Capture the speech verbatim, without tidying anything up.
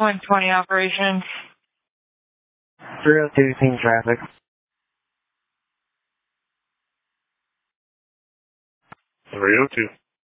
one twenty operation. three oh two, team traffic. three oh two.